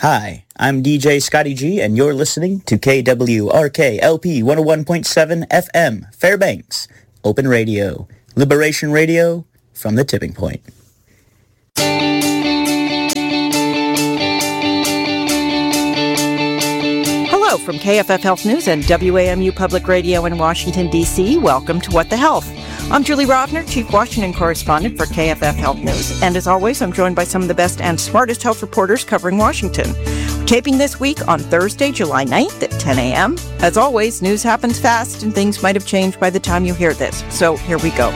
Hi, I'm DJ Scotty G, and you're listening to KWRK LP 101.7 FM, Fairbanks, Open Radio, Liberation Radio, from the tipping point. Hello from KFF Health News and WAMU Public Radio in Washington, D.C. Welcome to What the Health. I'm Julie Rovner, Chief Washington Correspondent for KFF Health News. And as always, I'm joined by some of the best and smartest health reporters covering Washington. We're taping this week on Thursday, July 9th at 10 a.m. As always, news happens fast and things might have changed by the time you hear this. So here we go.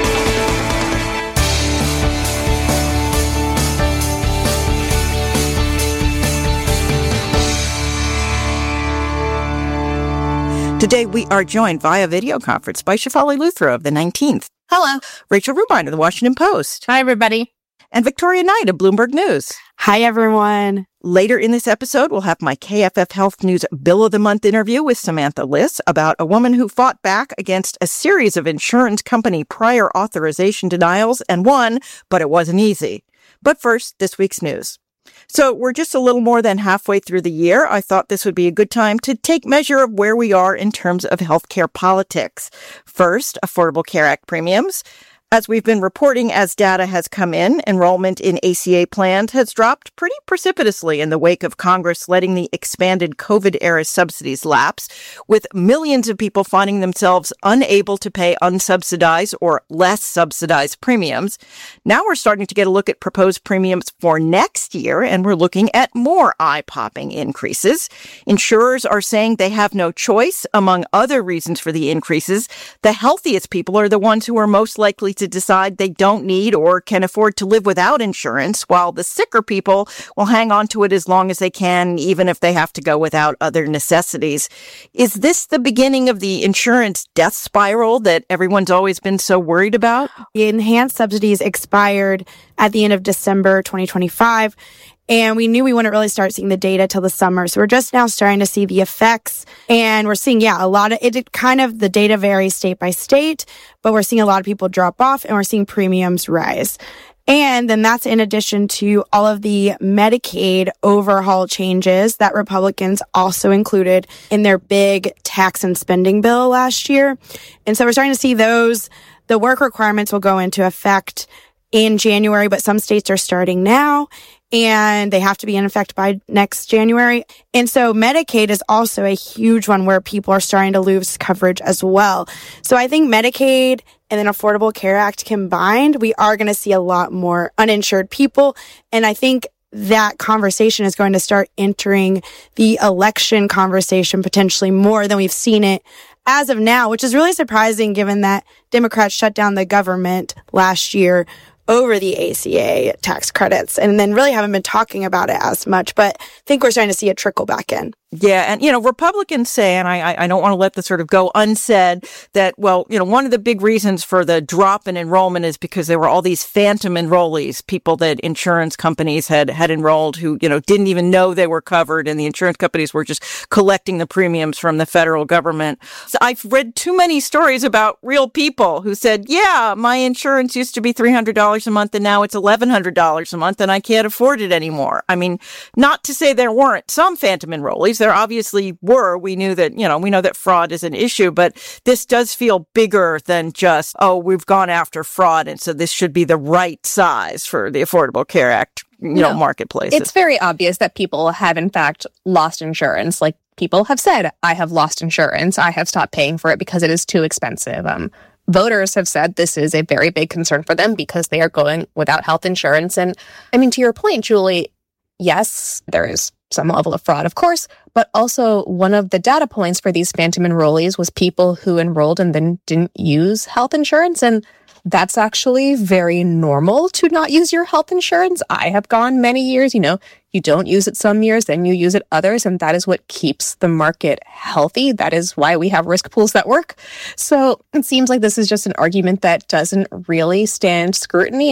Today, we are joined via video conference by Shefali Luthra of the 19th. Hello. Rachel Rubin of the Washington Post. Hi, everybody. And Victoria Knight of Bloomberg News. Hi, everyone. Later in this episode, we'll have my KFF Health News Bill of the Month interview with Samantha Liss about a woman who fought back against a series of insurance company prior authorization denials and won, but it wasn't easy. But first, this week's news. So we're just a little more than halfway through the year. I thought this would be a good time to take measure of where we are in terms of healthcare politics. First, Affordable Care Act premiums. As we've been reporting, as data has come in, enrollment in ACA plans has dropped pretty precipitously in the wake of Congress letting the expanded COVID-era subsidies lapse, with millions of people finding themselves unable to pay unsubsidized or less subsidized premiums. Now we're starting to get a look at proposed premiums for next year, and we're looking at more eye-popping increases. Insurers are saying they have no choice. Among other reasons for the increases, the healthiest people are the ones who are most likely to decide they don't need or can afford to live without insurance, while the sicker people will hang on to it as long as they can, even if they have to go without other necessities. Is this the beginning of the insurance death spiral that everyone's always been so worried about? The enhanced subsidies expired at the end of December 2025. And we knew we wouldn't really start seeing the data till the summer. So we're just now starting to see the effects. And we're seeing, a lot of it kind of the data varies state by state, but we're seeing a lot of people drop off and we're seeing premiums rise. And then that's in addition to all of the Medicaid overhaul changes that Republicans also included in their big tax and spending bill last year. And so we're starting to see the work requirements will go into effect in January, but some states are starting now. And they have to be in effect by next January. And so Medicaid is also a huge one where people are starting to lose coverage as well. So I think Medicaid and then Affordable Care Act combined, we are going to see a lot more uninsured people. And I think that conversation is going to start entering the election conversation potentially more than we've seen it as of now, which is really surprising given that Democrats shut down the government last year over the ACA tax credits and then really haven't been talking about it as much, but I think we're starting to see it trickle back in. Yeah. And, Republicans say, and I don't want to let this sort of go unsaid, that, one of the big reasons for the drop in enrollment is because there were all these phantom enrollees, people that insurance companies had enrolled who, didn't even know they were covered, and the insurance companies were just collecting the premiums from the federal government. So I've read too many stories about real people who said, yeah, my insurance used to be $300 a month and now it's $1,100 a month and I can't afford it anymore. I mean, not to say there weren't some phantom enrollees. There obviously were. We know that fraud is an issue, but this does feel bigger than just, we've gone after fraud. And so this should be the right size for the Affordable Care Act, marketplaces. It's very obvious that people have, in fact, lost insurance. Like people have said, I have lost insurance. I have stopped paying for it because it is too expensive. Voters have said this is a very big concern for them because they are going without health insurance. And I mean, to your point, Julie, yes, there is some level of fraud, of course, but also one of the data points for these phantom enrollees was people who enrolled and then didn't use health insurance. And that's actually very normal to not use your health insurance. I have gone many years, you don't use it some years, then you use it others, and that is what keeps the market healthy. That is why we have risk pools that work. So it seems like this is just an argument that doesn't really stand scrutiny. And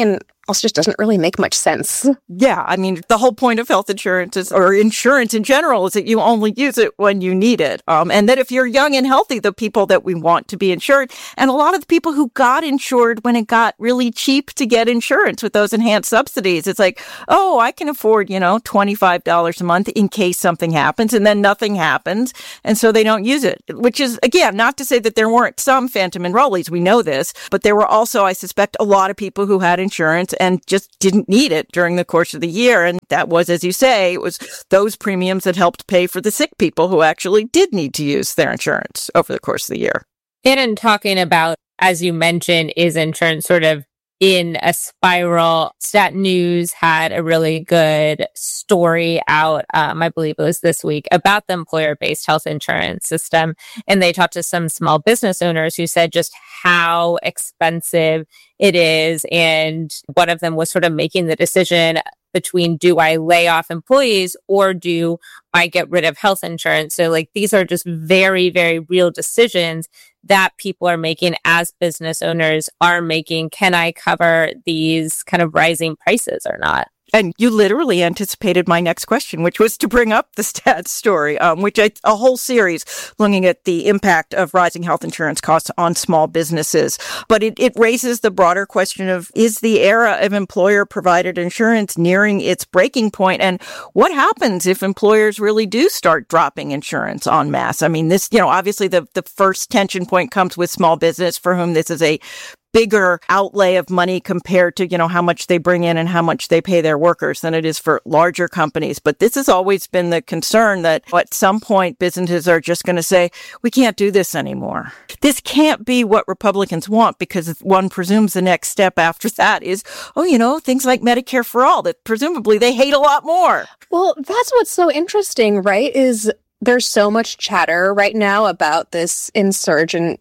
also just doesn't really make much sense. Yeah, I mean, the whole point of health insurance or insurance in general is that you only use it when you need it. And that if you're young and healthy, the people that we want to be insured, and a lot of the people who got insured when it got really cheap to get insurance with those enhanced subsidies, it's like, oh, I can afford, $25 a month in case something happens, and then nothing happens. And so they don't use it, which is, again, not to say that there weren't some phantom enrollees. We know this, but there were also, I suspect, a lot of people who had insurance and just didn't need it during the course of the year. And that was, as you say, it was those premiums that helped pay for the sick people who actually did need to use their insurance over the course of the year. And in talking about, as you mentioned, is insurance sort of in a spiral? Stat News had a really good story out, I believe it was this week, about the employer-based health insurance system. And they talked to some small business owners who said just how expensive it is. And one of them was sort of making the decision between, do I lay off employees or do I get rid of health insurance? So these are just very, very real decisions that people are making as business owners are making. Can I cover these kind of rising prices or not? And you literally anticipated my next question, which was to bring up the Stats story, a whole series looking at the impact of rising health insurance costs on small businesses. But it raises the broader question of, is the era of employer-provided insurance nearing its breaking point? And what happens if employers really do start dropping insurance en masse? I mean, this, obviously the first tension point comes with small business, for whom this is a bigger outlay of money compared to, how much they bring in and how much they pay their workers than it is for larger companies. But this has always been the concern that at some point businesses are just going to say, we can't do this anymore. This can't be what Republicans want, because one presumes the next step after that is, things like Medicare for All that presumably they hate a lot more. Well, that's what's so interesting, right? Is there's so much chatter right now about this insurgent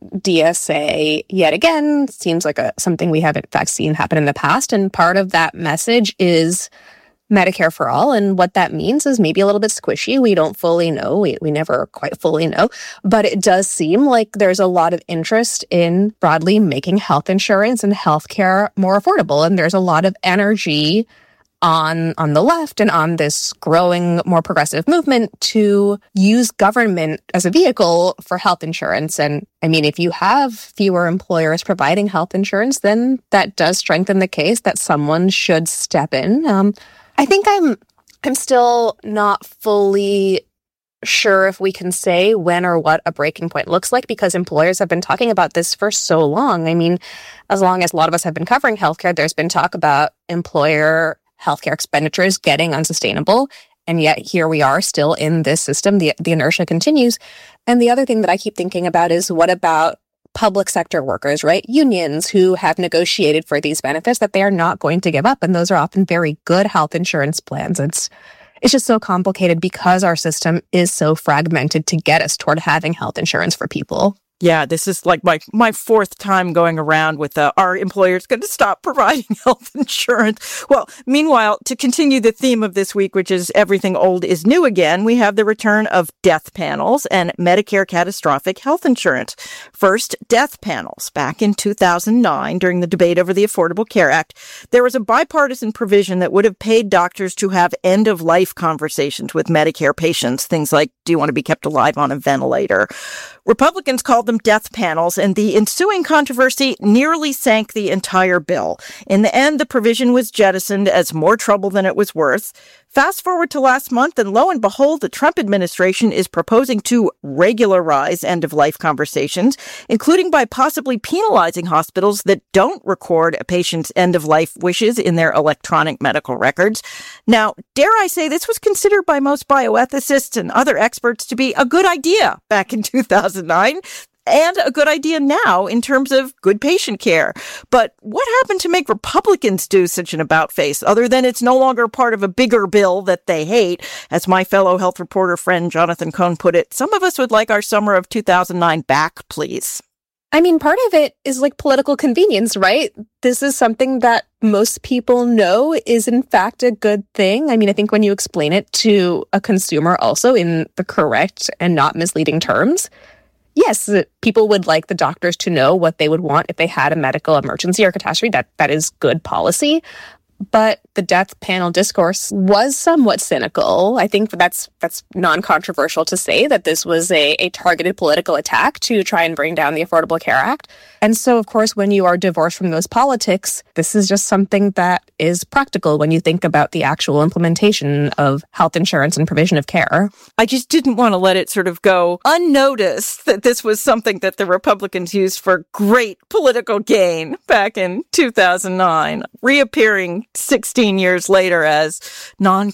DSA. Yet again, seems like something we have in fact seen happen in the past. And part of that message is Medicare for All. And what that means is maybe a little bit squishy. We don't fully know. We never quite fully know. But it does seem like there's a lot of interest in broadly making health insurance and healthcare more affordable. And there's a lot of energy on the left and on this growing, more progressive movement to use government as a vehicle for health insurance. And I mean, if you have fewer employers providing health insurance, then that does strengthen the case that someone should step in. I think I'm still not fully sure if we can say when or what a breaking point looks like, because employers have been talking about this for so long. I mean, as long as a lot of us have been covering healthcare, there's been talk about employer healthcare expenditures getting unsustainable. And yet here we are still in this system. The inertia continues. And the other thing that I keep thinking about is, what about public sector workers, right? Unions who have negotiated for these benefits that they are not going to give up. And those are often very good health insurance plans. It's just so complicated because our system is so fragmented to get us toward having health insurance for people. Yeah, this is like my fourth time going around with are employers going to stop providing health insurance? Well, meanwhile, to continue the theme of this week, which is everything old is new again, we have the return of death panels and Medicare catastrophic health insurance. First, death panels. Back in 2009, during the debate over the Affordable Care Act, there was a bipartisan provision that would have paid doctors to have end-of-life conversations with Medicare patients. Things like, do you want to be kept alive on a ventilator? Republicans called them death panels, and the ensuing controversy nearly sank the entire bill. In the end, the provision was jettisoned as more trouble than it was worth. Fast forward to last month, and lo and behold, the Trump administration is proposing to regularize end-of-life conversations, including by possibly penalizing hospitals that don't record a patient's end-of-life wishes in their electronic medical records. Now, dare I say, this was considered by most bioethicists and other experts to be a good idea back in 2009. And a good idea now in terms of good patient care. But what happened to make Republicans do such an about-face, other than it's no longer part of a bigger bill that they hate? As my fellow health reporter friend Jonathan Cohn put it, some of us would like our summer of 2009 back, please. I mean, part of it is like political convenience, right? This is something that most people know is in fact a good thing. I mean, I think when you explain it to a consumer also in the correct and not misleading terms, yes, people would like the doctors to know what they would want if they had a medical emergency or catastrophe. That is good policy. But the death panel discourse was somewhat cynical. I think that's non-controversial to say that this was a targeted political attack to try and bring down the Affordable Care Act. And so, of course, when you are divorced from those politics, this is just something that is practical when you think about the actual implementation of health insurance and provision of care. I just didn't want to let it sort of go unnoticed that this was something that the Republicans used for great political gain back in 2009, reappearing 16 years later as non